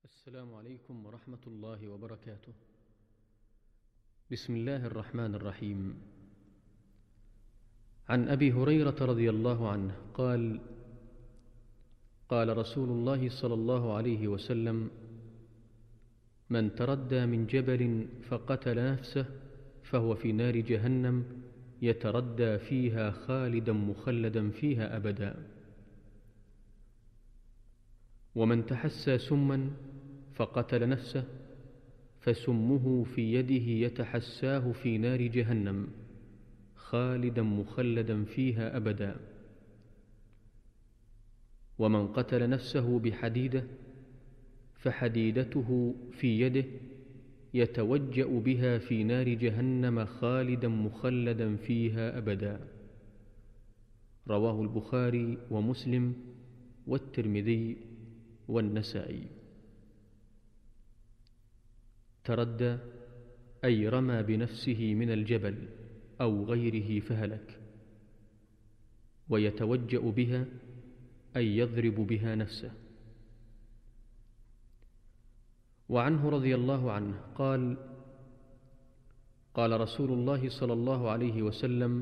السلام عليكم ورحمة الله وبركاته. بسم الله الرحمن الرحيم. عن أبي هريرة رضي الله عنه قال: قال رسول الله صلى الله عليه وسلم: من تردى من جبل فقتل نفسه فهو في نار جهنم يتردى فيها خالدا مخلدا فيها أبدا. ومن تحسى سما فقتل نفسه فسمه في يده يتحساه في نار جهنم خالدا مخلدا فيها أبدا. ومن قتل نفسه بحديدة فحديدته في يده يتوجأ بها في نار جهنم خالدا مخلدا فيها أبدا. رواه البخاري ومسلم والترمذي والنسائي. تردى أي رمى بنفسه من الجبل أو غيره فهلك، ويتوجأ بها أي يضرب بها نفسه. وعنه رضي الله عنه قال: قال رسول الله صلى الله عليه وسلم: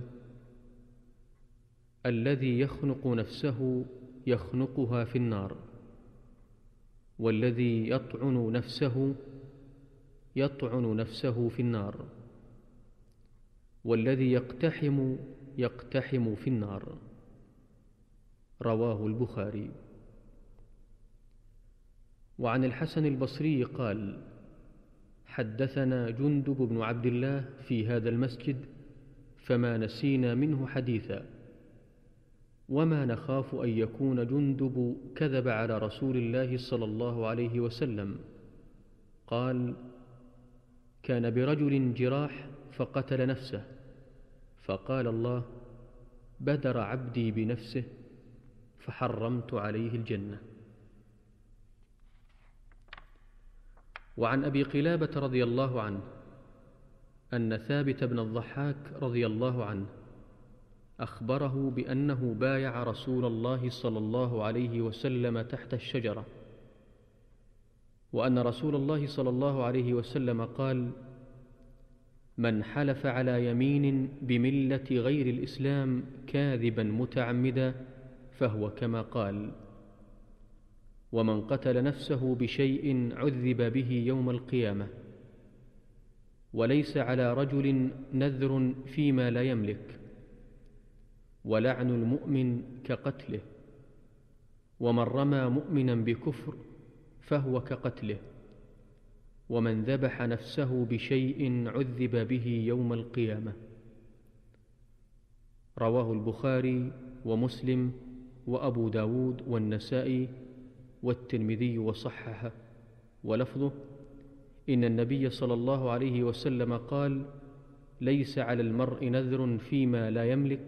الذي يخنق نفسه يخنقها في النار، والذي يطعن نفسه يطعن نفسه في النار، والذي يقتحم يقتحم في النار. رواه البخاري. وعن الحسن البصري قال: حدثنا جندب بن عبد الله في هذا المسجد فما نسينا منه حديثا، وما نخاف أن يكون جندب كذب على رسول الله صلى الله عليه وسلم. قال: كان برجل جراح فقتل نفسه، فقال الله: بدر عبدي بنفسه فحرمت عليه الجنة. وعن أبي قلابة رضي الله عنه أن ثابت بن الضحاك رضي الله عنه أخبره بأنه بايع رسول الله صلى الله عليه وسلم تحت الشجرة، وأن رسول الله صلى الله عليه وسلم قال: من حلف على يمين بملة غير الإسلام كاذبا متعمدا فهو كما قال. ومن قتل نفسه بشيء عذب به يوم القيامة، وليس على رجل نذر فيما لا يملك، ولعن المؤمن كقتله، ومن رمى مؤمنا بكفر فهو كقتله، ومن ذبح نفسه بشيء عذب به يوم القيامة. رواه البخاري ومسلم وأبو داود والنسائي والترمذي وصححه، ولفظه: إن النبي صلى الله عليه وسلم قال: ليس على المرء نذر فيما لا يملك،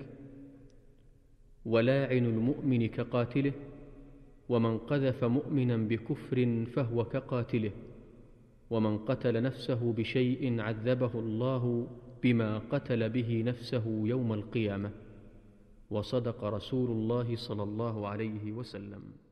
ولاعن المؤمن كقاتله، ومن قذف مؤمنا بكفر فهو كقاتله، ومن قتل نفسه بشيء عذبه الله بما قتل به نفسه يوم القيامة. وصدق رسول الله صلى الله عليه وسلم.